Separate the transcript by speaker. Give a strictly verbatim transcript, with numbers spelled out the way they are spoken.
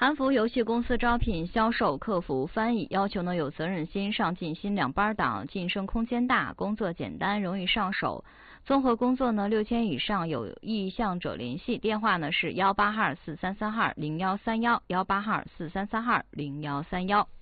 Speaker 1: 韩服游戏公司招聘销售、客服、翻译，要求呢有责任心、上进心、两班倒、晋升空间大、工作简单、容易上手。综合工作呢六千以上，有意向者联系。电话呢是幺八二四三三二零幺三幺幺八二四三三二零幺三幺。